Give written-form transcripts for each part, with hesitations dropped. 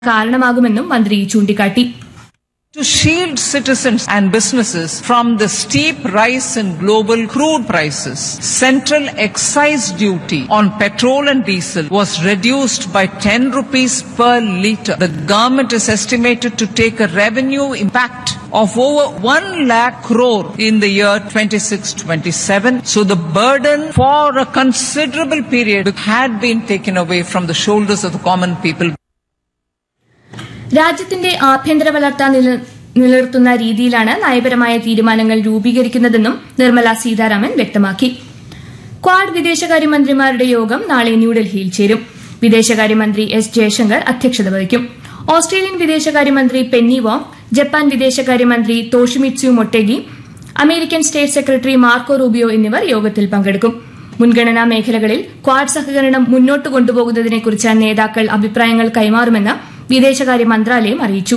കാരണമാകുമെന്നും മന്ത്രി ചൂണ്ടിക്കാട്ടി. To shield citizens and businesses from the steep rise in global crude prices, central excise duty on petrol and diesel was reduced by 10 rupees per litre. The government is estimated to take a revenue impact of over 1 lakh crore in the year 26-27. So the burden for a considerable period had been taken away from the shoulders of the common people. രാജ്യത്തിന്റെ ആഭ്യന്തര വളർച്ച നിലനിർത്തുന്ന രീതിയിലാണ് നയപരമായ തീരുമാനങ്ങൾ രൂപീകരിക്കുന്നതെന്നും നിർമ്മല സീതാരാമൻ വ്യക്തമാക്കി. Quad വിദേശകാര്യമന്ത്രിമാരുടെ യോഗം നാളെ ന്യൂഡൽഹിയിൽ ചേരും. വിദേശകാര്യമന്ത്രി എസ് ജയശങ്കർ അധ്യക്ഷത വഹിക്കും. ഓസ്ട്രേലിയൻ വിദേശകാര്യമന്ത്രി പെന്നി വോങ്, ജപ്പാൻ വിദേശകാര്യമന്ത്രി തോഷിമിത്സു Motegi, American state secretary Marco Rubio എന്നിവർ യോഗത്തിൽ പങ്കെടുക്കും. മുൻഗണനാ മേഖലകളിൽ ക്വാഡ് സഹകരണം മുന്നോട്ട് കൊണ്ടുപോകുന്നതിനെക്കുറിച്ച് നേതാക്കൾ അഭിപ്രായങ്ങൾ കൈമാറുമെന്ന് വിദേശകാര്യ മന്ത്രാലയം അറിയിച്ചു.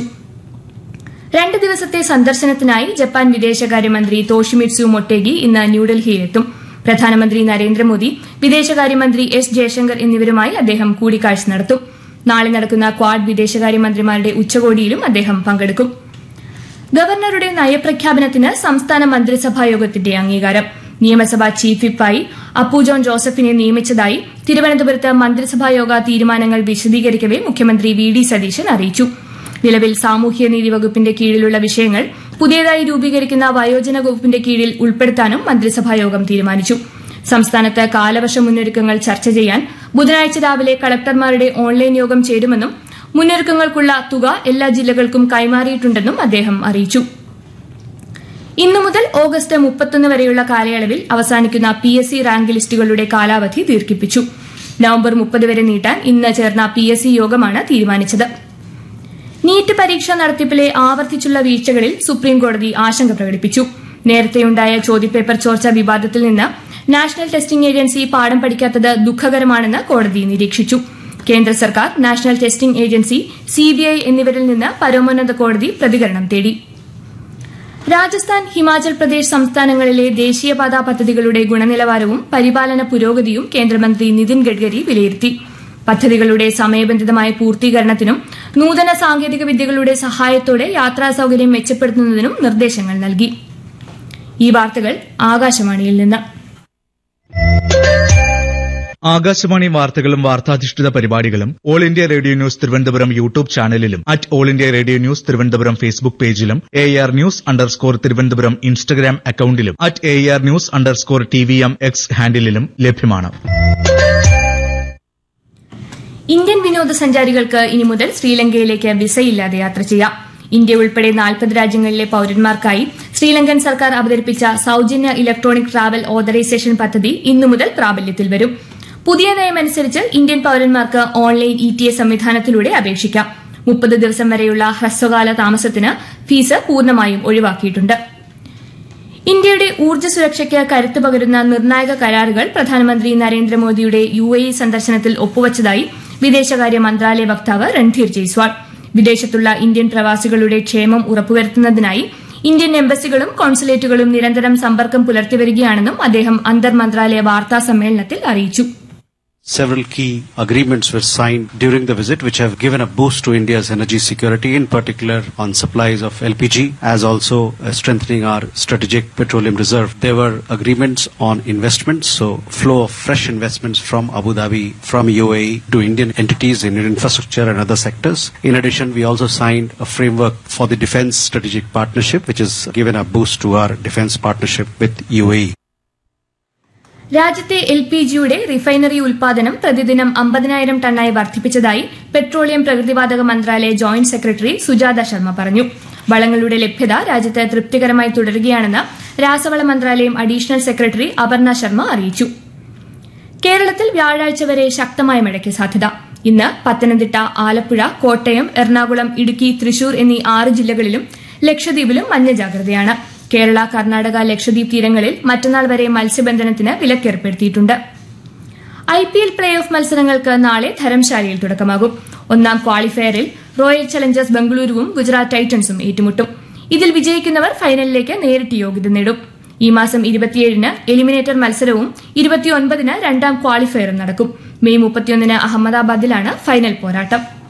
2 ദിവസത്തെ സന്ദർശനത്തിനായി ജപ്പാൻ വിദേശകാര്യമന്ത്രി തോഷിമിത്സു മൊട്ടേഗി ഇന്ന് ന്യൂഡൽഹിയിലെത്തും. പ്രധാനമന്ത്രി നരേന്ദ്രമോദി, വിദേശകാര്യമന്ത്രി എസ് ജയശങ്കർ എന്നിവരുമായി അദ്ദേഹം കൂടിക്കാഴ്ച നടത്തും. നാളെ നടക്കുന്ന ക്വാഡ് വിദേശകാര്യമന്ത്രിമാരുടെ ഉച്ചകോടിയിലും അദ്ദേഹം പങ്കെടുക്കും. ഗവർണറുടെ നയപ്രഖ്യാപനത്തിന് സംസ്ഥാന മന്ത്രിസഭാ യോഗത്തിന്റെ അംഗീകാരം. നിയമസഭാ ചീഫ് വിപ്പായി അപ്പു ജോൺ ജോസഫിനെ നിയമിച്ചതായി തിരുവനന്തപുരത്ത് മന്ത്രിസഭായോഗ തീരുമാനങ്ങൾ വിശദീകരിക്കവെ മുഖ്യമന്ത്രി വി ഡി സതീശൻ അറിയിച്ചു. നിലവിൽ സാമൂഹ്യനീതി വകുപ്പിന്റെ കീഴിലുള്ള വിഷയങ്ങൾ പുതിയതായി രൂപീകരിക്കുന്ന വയോജന വകുപ്പിന്റെ കീഴിൽ ഉൾപ്പെടുത്താനും മന്ത്രിസഭായോഗം തീരുമാനിച്ചു. സംസ്ഥാനത്ത് കാലവർഷ മുന്നൊരുക്കങ്ങൾ ചർച്ച ചെയ്യാൻ ബുധനാഴ്ച രാവിലെ കളക്ടർമാരുടെ ഓൺലൈൻ യോഗം ചേരുമെന്നും മുന്നൊരുക്കങ്ങൾക്കുള്ള തുക എല്ലാ ജില്ലകൾക്കും കൈമാറിയിട്ടുണ്ടെന്നും അദ്ദേഹം അറിയിച്ചു. ഇന്നു മുതൽ ഓഗസ്റ്റ് 31 വരെയുള്ള കാലയളവിൽ അവസാനിക്കുന്ന PSC റാങ്ക് ലിസ്റ്റുകളുടെ കാലാവധി ദീർഘിപ്പിച്ചു. നവംബർ 30 വരെ നീട്ടാൻ ഇന്ന് ചേർന്ന PSC യോഗമാണ് തീരുമാനിച്ചത്. നീറ്റ് പരീക്ഷ നടത്തിപ്പിലെ ആവർത്തിച്ചുള്ള വീഴ്ചകളിൽ സുപ്രീംകോടതി ആശങ്ക പ്രകടിപ്പിച്ചു. നേരത്തെയുണ്ടായ ചോദ്യപേപ്പർ ചോർച്ച വിവാദത്തിൽ നിന്ന് നാഷണൽ ടെസ്റ്റിംഗ് ഏജൻസി പാഠം പഠിക്കാത്തത് ദുഃഖകരമാണെന്ന് കോടതി നിരീക്ഷിച്ചു. കേന്ദ്ര സർക്കാർ, നാഷണൽ ടെസ്റ്റിംഗ് ഏജൻസി, CBI എന്നിവരിൽ നിന്ന് പരമോന്നത കോടതി പ്രതികരണം തേടി. രാജസ്ഥാൻ, ഹിമാചൽ പ്രദേശ് സംസ്ഥാനങ്ങളിലെ ദേശീയപാതാ പദ്ധതികളുടെ ഗുണനിലവാരവും പരിപാലന പുരോഗതിയും കേന്ദ്രമന്ത്രി നിതിൻ ഗഡ്കരി വിലയിരുത്തി. പദ്ധതികളുടെ സമയബന്ധിതമായ പൂർത്തീകരണത്തിനും നൂതന സാങ്കേതിക വിദ്യകളുടെ സഹായത്തോടെ യാത്രാ സൌകര്യം മെച്ചപ്പെടുത്തുന്നതിനും നിർദ്ദേശങ്ങൾ നൽകി. ഈ വാർത്തകൾ ആകാശവാണിയിൽ നിന്ന്. ആകാശവാണി വാർത്തകളും വാർത്താധിഷ്ഠിത പരിപാടികളും all India radio news Thiruvananthapuram YouTube ചാനലിലും all India radio news Thiruvananthapuram Facebook പേജിലും AR News_ തിരുവനന്തപുരം ഇൻസ്റ്റഗ്രാം അക്കൌണ്ടിലും AR News_TVM X ഹാൻഡിലും ലഭ്യമാണ്. ഇന്ത്യൻ വിനോദസഞ്ചാരികൾക്ക് ഇനി മുതൽ ശ്രീലങ്കയിലേക്ക് വിസയില്ലാതെ യാത്ര ചെയ്യാം. ഇന്ത്യ ഉൾപ്പെടെ 40 രാജ്യങ്ങളിലെ പൌരന്മാർക്കായി ശ്രീലങ്കൻ സർക്കാർ അവതരിപ്പിച്ച സൌജന്യ ഇലക്ട്രോണിക് ട്രാവൽ ഓതറൈസേഷൻ പദ്ധതി ഇന്നു മുതൽ പ്രാബല്യത്തിൽ വരും. പുതിയ നയമനുസരിച്ച് ഇന്ത്യൻ പൌരന്മാർക്ക് ഓൺലൈൻ ETS സംവിധാനത്തിലൂടെ അപേക്ഷിക്കാം. 30 ദിവസം വരെയുള്ള ഹ്രസ്വകാല താമസത്തിന് ഫീസ് പൂർണ്ണമായും ഒഴിവാക്കിയിട്ടുണ്ട്. ഇന്ത്യയുടെ ഊർജ്ജ സുരക്ഷയ്ക്ക് കരുത്ത് പകരുന്ന നിർണായക കരാറുകൾ പ്രധാനമന്ത്രി നരേന്ദ്രമോദിയുടെ UAE സന്ദർശനത്തിൽ ഒപ്പുവച്ചതായി വിദേശകാര്യ മന്ത്രാലയ വക്താവ് രൺധീർ ജയ്സ്വാൾ. വിദേശത്തുള്ള ഇന്ത്യൻ പ്രവാസികളുടെ ക്ഷേമം ഉറപ്പുവരുത്തുന്നതിനായി ഇന്ത്യൻ എംബസികളും കോൺസുലേറ്റുകളും നിരന്തരം സമ്പർക്കം പുലർത്തിവരികയാണെന്നും അദ്ദേഹം അന്തർ മന്ത്രാലയ വാർത്താ സമ്മേളനത്തിൽ അറിയിച്ചു. Several key agreements were signed during the visit which have given a boost to India's energy security, in particular on supplies of LPG, as also strengthening our strategic petroleum reserve. There were agreements on investments, so flow of fresh investments from Abu Dhabi, from UAE to Indian entities in infrastructure and other sectors. In addition, we also signed a framework for the defense strategic partnership, which has given a boost to our defense partnership with UAE. രാജ്യത്തെ LPGയുടെ refinery ഉൽപാദനം പ്രതിദിനം 50,000 ടണ്ണായി വർദ്ധിപ്പിച്ചതായി petroleum പ്രകൃതിവാതക മന്ത്രാലയ joint secretary Sujatha Sharma പറഞ്ഞു. വളങ്ങളുടെ ലഭ്യത രാജ്യത്ത് തൃപ്തികരമായി തുടരുകയാണെന്ന് രാസവള മന്ത്രാലയം അഡീഷണൽ സെക്രട്ടറി അപർണ ശർമ്മ അറിയിച്ചു. കേരളത്തിൽ വ്യാഴാഴ്ച വരെ ശക്തമായ മഴയ്ക്ക് സാധ്യത. ഇന്ന് പത്തനംതിട്ട, ആലപ്പുഴ, കോട്ടയം, എറണാകുളം, ഇടുക്കി, തൃശൂർ എന്നീ 6 ജില്ലകളിലും ലക്ഷദ്വീപിലും മഞ്ഞ ജാഗ്രതയാണ്. കേരള, കർണാടക, ലക്ഷദ്വീപ് തീരങ്ങളിൽ മറ്റന്നാൾ വരെ മത്സ്യബന്ധനത്തിന് വിലക്കേർപ്പെടുത്തിയിട്ടുണ്ട്. IPL പ്ലേ ഓഫ് മത്സരങ്ങൾക്ക് നാളെ ധരംശാലയിൽ തുടക്കമാകും. ഒന്നാം ക്വാളിഫയറിൽ റോയൽ ചലഞ്ചേഴ്സ് ബംഗളൂരുവും ഗുജറാത്ത് ടൈറ്റൻസും ഏറ്റുമുട്ടും. ഇതിൽ വിജയിക്കുന്നവർ ഫൈനലിലേക്ക് നേരിട്ട് യോഗ്യത നേടും. ഈ മാസം 27-ന് എലിമിനേറ്റർ മത്സരവും 29-ന് രണ്ടാം ക്വാളിഫയറും നടക്കും. മെയ് 31-ന് അഹമ്മദാബാദിലാണ് ഫൈനൽ പോരാട്ടം.